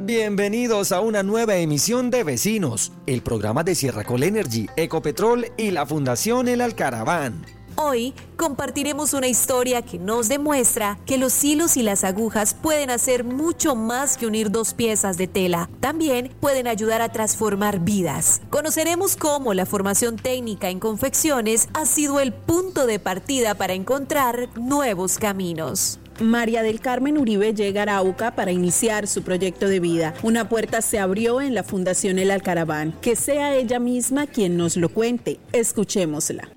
Bienvenidos a una nueva emisión de Vecinos, el programa de Sierracol Energy, Ecopetrol y la Fundación El Alcaraván. Hoy compartiremos una historia que nos demuestra que los hilos y las agujas pueden hacer mucho más que unir dos piezas de tela. También pueden ayudar a transformar vidas. Conoceremos cómo la formación técnica en confecciones ha sido el punto de partida para encontrar nuevos caminos. María del Carmen Uribe llega a Arauca para iniciar su proyecto de vida. Una puerta se abrió en la Fundación El Alcaraván. Que sea ella misma quien nos lo cuente. Escuchémosla.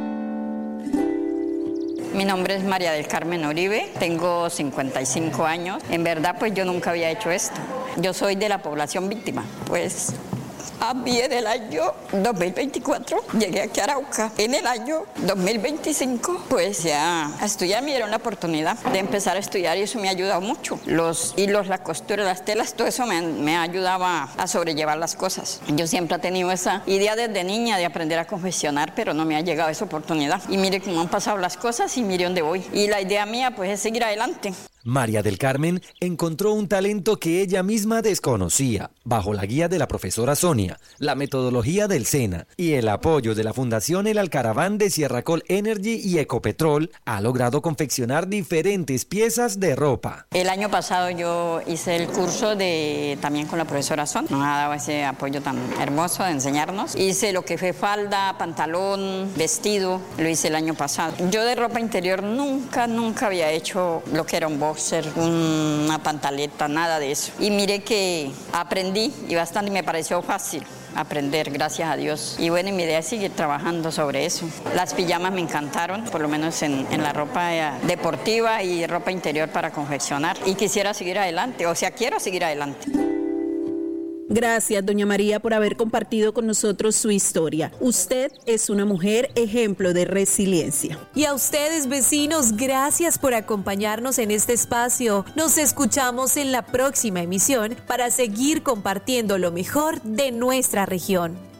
Mi nombre es María del Carmen Uribe, tengo 55 años. En verdad, pues yo nunca había hecho esto. Yo soy de la población víctima, pues a mí en el año 2024 llegué aquí a Arauca. En el año 2025, pues ya a estudiar me dieron la oportunidad de empezar a estudiar y eso me ha ayudado mucho. Los hilos, la costura, las telas, todo eso me ayudaba a sobrellevar las cosas. Yo siempre he tenido esa idea desde niña de aprender a confeccionar, pero no me ha llegado esa oportunidad. Y mire cómo han pasado las cosas y mire dónde voy. Y la idea mía pues es seguir adelante. María del Carmen encontró un talento que ella misma desconocía. Bajo la guía de la profesora Sonia, la metodología del SENA y el apoyo de la Fundación El Alcaraván de Sierracol Energy y Ecopetrol, ha logrado confeccionar diferentes piezas de ropa. El año pasado yo hice el curso también con la profesora Sonia. Nos ha dado ese apoyo tan hermoso de enseñarnos. Hice lo que fue falda, pantalón, vestido. Lo hice el año pasado. Yo de ropa interior nunca había hecho lo que era un boxer, una pantaleta, nada de eso. Y mire que aprendí y bastante, me pareció fácil aprender, gracias a Dios. Y bueno, mi idea es seguir trabajando sobre eso. Las pijamas me encantaron, por lo menos en la ropa deportiva y ropa interior para confeccionar. Y quisiera seguir adelante, quiero seguir adelante. Gracias, doña María, por haber compartido con nosotros su historia. Usted es una mujer ejemplo de resiliencia. Y a ustedes, vecinos, gracias por acompañarnos en este espacio. Nos escuchamos en la próxima emisión para seguir compartiendo lo mejor de nuestra región.